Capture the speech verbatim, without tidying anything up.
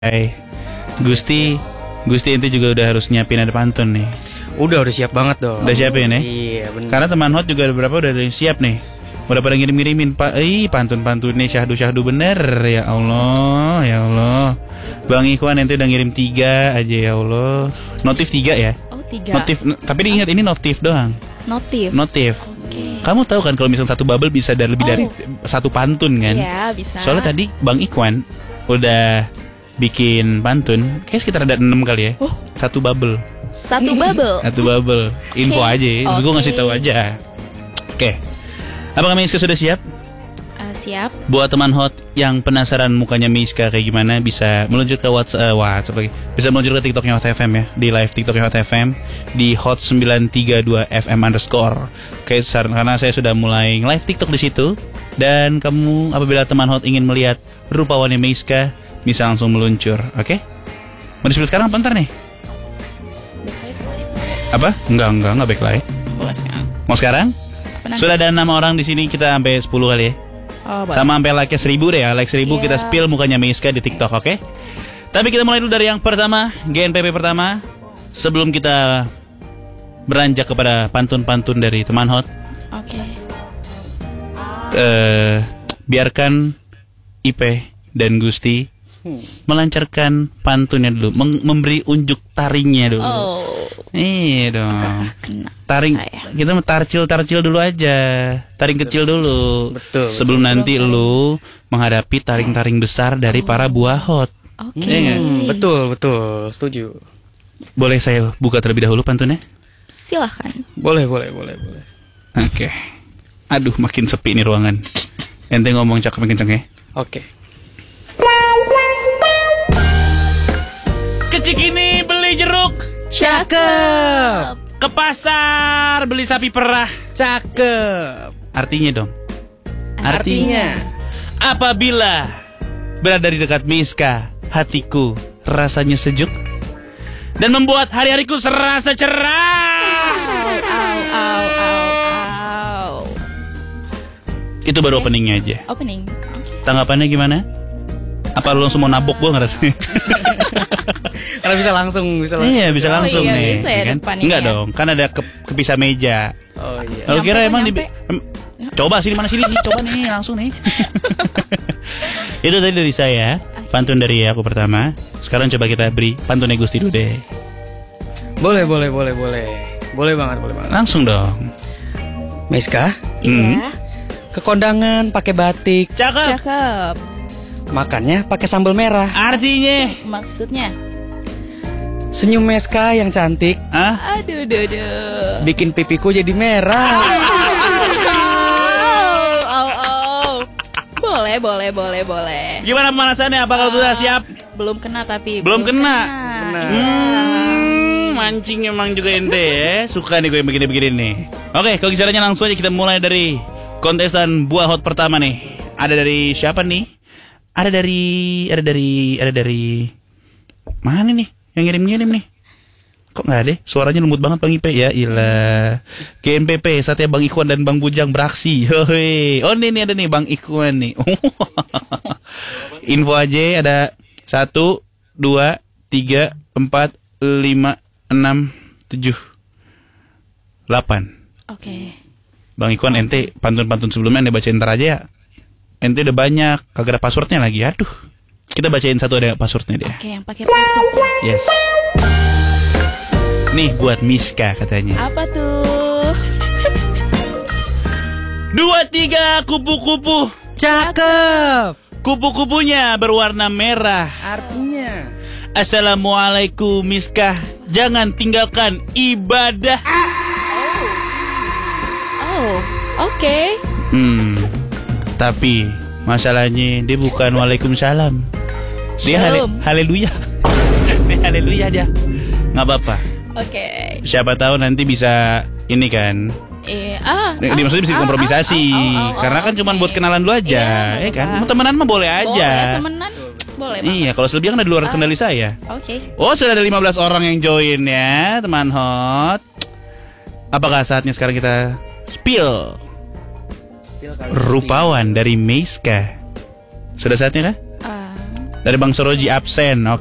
Hai Gusti, Gusti ente juga udah harus nyiapin ada pantun nih. Udah, udah siap banget dong. Udah siapin nih? Iya bener. Karena teman hot juga beberapa udah ada yang siap nih. Udah pada ngirim-ngirimin Pak, ih pantun-pantun nih syahdu-syahdu bener. Ya Allah, ya Allah. Bang Ikhwan ente udah ngirim tiga aja ya Allah. Notif tiga ya? Oh tiga. Notif, tapi diingat ini notif doang. Notif. Notif. Oke. Kamu tahu kan kalau misalnya satu bubble bisa dari lebih Oh. dari satu pantun kan? Iya bisa. Soalnya tadi Bang Ikhwan udah bikin pantun, kayak sekitar ada enam kali ya. Oh. Satu bubble. Satu bubble. Satu bubble. Info Oke. aja, terus gue Oke. ngasih tahu aja. Oke. Apakah Miska sudah siap? Uh, siap. Buat teman hot yang penasaran mukanya Miska kayak gimana, bisa meluncur ke WhatsApp, uh, WhatsApp lagi. Bisa meluncur ke TikToknya Hot F M ya, di live TikToknya Hot F M di hot sembilan tiga dua F M underscore. Oke, karena saya sudah mulai live TikTok di situ. Dan kamu apabila teman hot ingin melihat rupawannya Miska, bisa langsung meluncur, oke? Okay? Mau di sekarang apa ntar nih? Apa? Enggak, enggak, enggak backlight. Mau sekarang? Penang. Sudah ada enam orang di sini, kita sampai sepuluh kali ya. Oh, Sama sampai like seribu deh ya, like seribu Yeah. kita spill mukanya Miska di TikTok, oke? Okay? Tapi kita mulai dulu dari yang pertama, G N P P pertama. Sebelum kita beranjak kepada pantun-pantun dari teman hot, Oke. eh, biarkan Ipe dan Gusti melancarkan pantunnya dulu, mem- memberi unjuk taringnya dulu. Oh. Iya dong. Kena Taring saya. kita mau tarcil-tarcil dulu aja. Taring kecil dulu. Betul, Sebelum betul. nanti lu menghadapi taring-taring besar dari para buah hot. Oke. Iya nggak? Hmm, betul, betul, setuju. Boleh saya buka terlebih dahulu pantunnya? Silahkan. Boleh, boleh, boleh, boleh. Oke. Aduh, makin sepi nih ruangan. Ente ngomong cakep kenceng ya. Oke. Kecik ini beli jeruk, Cakep, ke pasar beli sapi perah. cakep. Artinya dong. Artinya, Apabila berada di dekat Miska, hatiku rasanya sejuk dan membuat hari-hariku serasa cerah. Au, au, au, au, au. Itu baru openingnya aja. Opening. Oke. Tanggapannya gimana? Apa lu langsung mau nabok gue ngerasanya? karena bisa langsung, bisa langsung. Iya bisa langsung iya, nih. bisa ya kan? depannya Enggak ya. dong, kan ada ke, kepisah meja. Oh iya. Kalau Nyampe kira kok, emang di, nyampe. em, coba sini mana sini, coba nih langsung nih. Itu tadi dari saya, pantun dari aku pertama. Sekarang coba kita beri pantunnya Gusti dulu deh. Boleh, boleh, boleh, boleh. Boleh banget, boleh banget. Langsung dong. Miska, Hmm. Iya. ke kondangan pakai batik, Cakep. Cakep. makannya pakai sambal merah. Artinya, Maksudnya. Senyum Miska yang cantik ah? Aduh, duh, duh. bikin pipiku jadi merah. Oh, oh, oh. Boleh, boleh, boleh, boleh. Gimana pemanasannya? Apakah sudah siap? Belum kena tapi. Belum kena? Kena. Hmm, mancing emang juga ente ya. Suka nih gue yang begini-begini nih. Oke, kalau caranya langsung aja kita mulai dari kontestan buah hot pertama nih. Ada dari siapa nih? Ada dari, ada dari, ada dari mana nih yang ngirim-ngirim nih? Kok nggak ada? Suaranya lembut banget Bang Ipe ya. Ilah. G N P P saatnya Bang Ikhwan dan Bang Bujang beraksi. Hoi. Oh ini nih ada nih Bang Ikhwan nih. Info aja ada satu, dua, tiga, empat, lima, enam, tujuh, delapan. Oke. Bang Ikhwan ente pantun-pantun sebelumnya ente bacain ntar aja ya. Ente udah banyak, kagak ada passwordnya lagi. Aduh. Kita bacain satu ada passwordnya dia. Oke, yang pakai password. Yes. Nih buat Miska katanya. Apa tuh? Dua tiga kupu-kupu. Cakep. Kupu-kupunya berwarna merah. Artinya, Assalamualaikum Miska. Jangan tinggalkan ibadah. Oh, oke. Hmm. Tapi masalahnya dia bukan waalaikumsalam. Dia hale- Shalom. haleluya. Dia haleluya dia. Nggak apa-apa. Oke. Siapa tahu nanti bisa ini kan. Eh, ah. Dia ah, maksudnya bisa ah, kompromisasi. ah, oh, oh, oh, Karena kan oke. cuma buat kenalan dulu aja, Iya, ya kan. apa-apa. Mau temenan mah boleh aja. Boleh temenan. Boleh banget. Iya, kalau selebihnya kan ada di luar kendali saya. Oke. Oh, sudah ada lima belas orang yang join ya, teman hot. Apakah saatnya sekarang kita spill rupawan dari Miska? Sudah saatnya kah? Ah, Dari Bang Soroji absen. Oke.